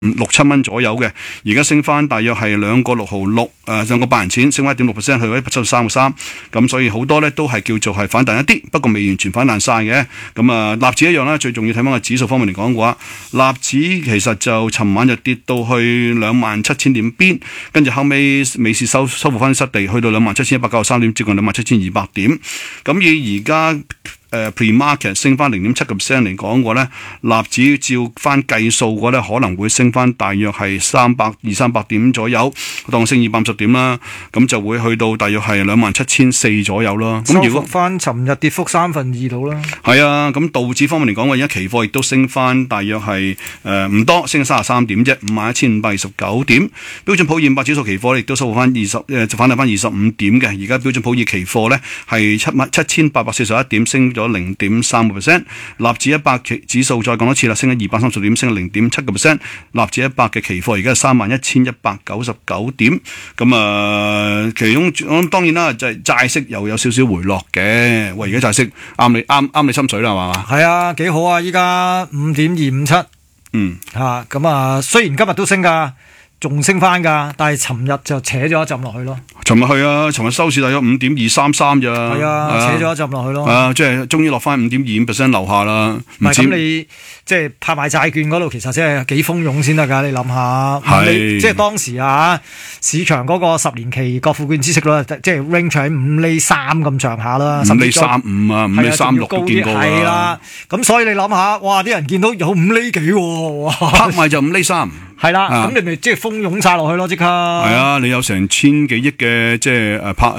6-7蚊左右嘅，而家升翻大約係2.6毫6，上個8人錢升翻1.6%去到173.3，咁所以好多咧都係叫做係反彈一啲，不過未完全反彈晒嘅。咁納指一樣啦，最重要睇翻個指數方面嚟講嘅話，納指其實就尋晚就跌到去27,000點邊，跟住後尾美市收復翻失地，去到27,193點，接近27,200點。咁以而家pre-market 升翻0.7% 嚟講嘅話咧，納指照翻計數嘅話咧，可能會升翻大約係200-300點左右，當升250點啦，咁就會去到大約係27,400左右咯。咁如果翻尋日跌幅2/3到啦。 係啊，咁道指方面嚟講嘅話，而家期貨亦都升翻大約係唔多，升33點啫，51,529點。標準普爾500指數期貨亦都收復翻反彈翻25點嘅，而家標準普爾期貨咧係7,841點，升咗0.3%，納指100指數再講多次啦，升咗230點，升咗0.7%。納指100嘅期貨而家係31,199點，咁其中我諗當然啦，就係債息又有少少回落嘅。喂，而家債息啱你心水啦，係嘛？ 係啊，幾好啊！依家5.257，咁雖然今日都升㗎。仲升翻㗎，但係尋日就扯咗一浸落去咯。 尋日收市大約5.233咋。 係啊，扯咗一浸落去咯。 即係終於落翻5.25% 樓下啦。 唔係咁你即係拍賣債券嗰度，其實即係幾蜂擁先得㗎。你諗下，即係當時市場嗰個10年期國庫券孳息率，即係 range 喺5.3咁上下啦。 5.35啊，5.36都見過係啦，咁所以你諗下，哇！啲人見到有5厘幾喎， 拍賣就5.3厘。 係啦，咁你咪即係蜂擁晒落去咯，即刻。係啊，你有成千幾億嘅即係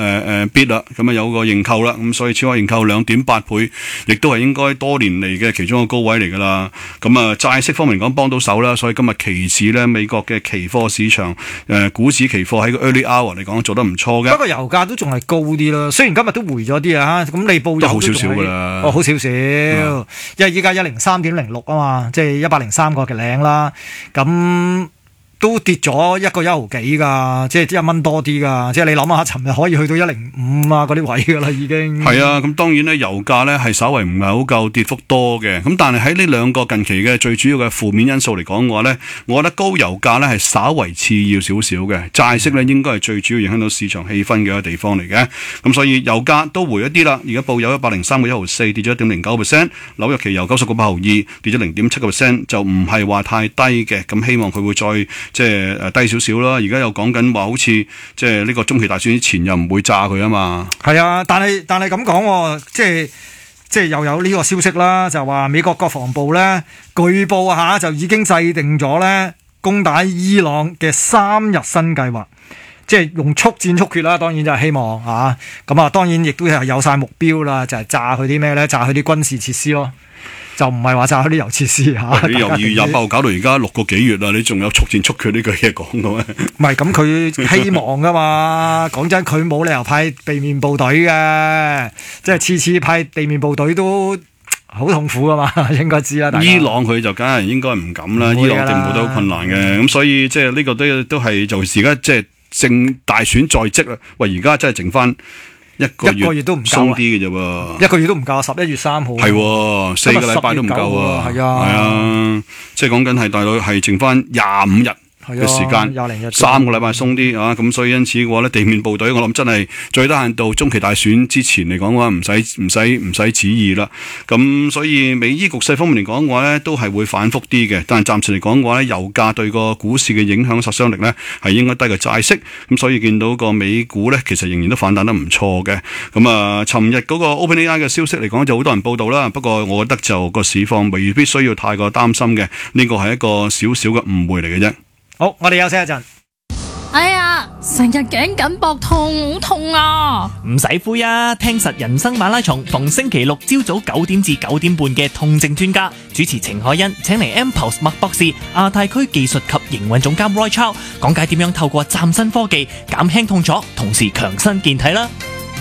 bid 啦，咁有個認購啦，咁所以超額認購2.8倍，亦都係應該多年嚟嘅其中一個高位嚟㗎啦。咁債息方面嚟講幫到手啦，所以今日期指咧，美國嘅期貨市場股市期貨喺個 early hour 嚟講做得唔錯嘅。 不過油價都仲係高啲啦，雖然今日都回咗啲啊，咁你報油都好少少㗎啦。 好少少，因為依家103.06啊嘛，即係103個嘅領啦，咁。都跌咗1個1毫幾㗎，即係1蚊多啲㗎。即係你諗下，尋日可以去到105嗰啲位㗎啦，已經。係啊，咁當然咧，油價咧係稍為唔係好夠跌幅多嘅。咁但係喺呢兩個近期嘅最主要嘅負面因素嚟講嘅話咧，我覺得高油價咧係稍為次要少少嘅。債息咧應該係最主要影響到市場氣氛嘅一個地方嚟嘅。咁所以油價都回一啲啦。而家報有103個1毫4，跌咗1.09%。紐約期油90個8毫2，跌咗0.7%，就唔係話太低嘅。咁希望佢會再即係低少少啦，而家又講緊話好似即係呢個中期大選之前又唔會炸佢啊嘛。 係啊，但係咁講，即係又有呢個消息啦，就話美國國防部咧據報就已經制定咗咧攻打伊朗嘅3日新計劃，即係用速戰速決啦。當然就係希望咁當然亦都係有晒目標啦，就係炸佢啲咩咧？炸佢啲軍事設施咯。就唔係話炸佢啲油設施你由2月28號搞到而家6個幾月啦，你仲有速戰速決呢句嘢講嘅咩？ 唔係咁，佢希望噶嘛。講真，佢冇理由派地面部隊嘅，即係次派地面部隊都好痛苦噶嘛，應該知啦。 伊朗佢就梗係應該唔敢啦，伊朗地面部隊好困難嘅，咁所以即係呢個都係就而家即係正大選在即啦。喂，而家真係剩翻一個月都唔夠鬆啲嘅啫喎， 一個月都唔夠，11月3號係4個禮拜都唔夠啊，係啊，即係講緊係大概係剩翻25日嘅時間 ，20日 3個禮拜鬆啲咁所以因此嘅話咧，地面部隊我諗真係最低限度中期大選之前嚟講嘅話，唔使旨意啦。咁所以美伊局勢方面嚟講嘅話咧，都係會反覆啲嘅。但係暫時嚟講嘅話咧，油價對個股市嘅影響殺傷力咧係應該低過債息。咁所以見到個美股咧，其實仍然都反彈得唔錯嘅。咁尋日嗰個 OpenAI 嘅消息嚟講就好多人報道啦。不過我覺得就個市況未必需要太過擔心嘅。呢個係一個少少嘅誤會嚟嘅啫。 好，我哋休息一陣。 哎呀，成日頸緊膊痛，好痛啊！ 唔使灰啊，聽實人生馬拉松，逢星期六朝早9點至9點半嘅痛症專家主持程海欣，請嚟 M-Pulse 麥博士、亞太區技術及營運總監 Roy Chow 講解點樣透過嶄新科技減輕痛楚，同時強身健體啦。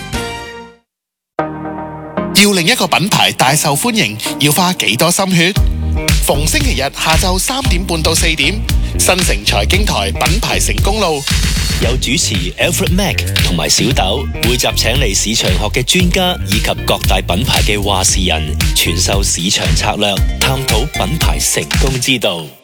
要令一個品牌大受歡迎，要花幾多心血？逢星期日下晝3點半到4點，新城財經台品牌成功路， 有主持 Alfred Mack 同埋小豆，每集請嚟市場學嘅專家以及各大品牌嘅話事人，傳授市場策略，探討品牌成功之道。